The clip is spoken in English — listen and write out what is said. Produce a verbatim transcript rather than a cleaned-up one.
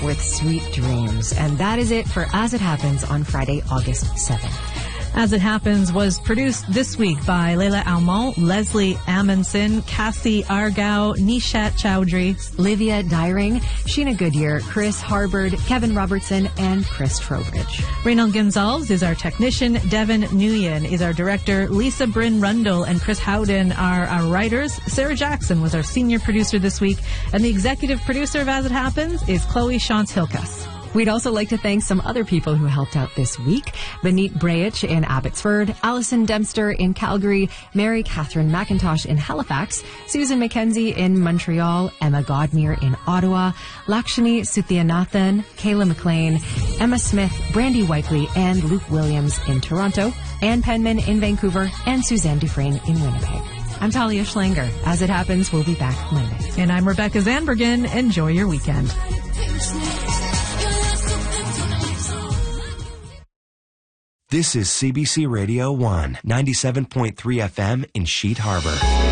with Sweet Dreams. And that is it for As It Happens on Friday, August seventh. As It Happens was produced this week by Leila Almond, Leslie Amundsen, Cassie Argao, Nishat Chowdhury, Livia Dyring, Sheena Goodyear, Chris Harbord, Kevin Robertson, and Chris Trowbridge. Reynald Gonzalez is our technician. Devin Nguyen is our director. Lisa Bryn Rundle and Chris Howden are our writers. Sarah Jackson was our senior producer this week. And the executive producer of As It Happens is Chloe Shantz-Hilkas. We'd also like to thank some other people who helped out this week. Benit Breyich in Abbotsford, Alison Dempster in Calgary, Mary Catherine McIntosh in Halifax, Susan McKenzie in Montreal, Emma Godmere in Ottawa, Lakshmi Suthianathan, Kayla McLean, Emma Smith, Brandy Whiteley, and Luke Williams in Toronto, Ann Penman in Vancouver, and Suzanne Dufresne in Winnipeg. I'm Talia Schlanger. As It Happens, we'll be back Monday. And I'm Rebecca Zanbergen. Enjoy your weekend. This is C B C Radio one, ninety-seven point three F M in Sheet Harbor.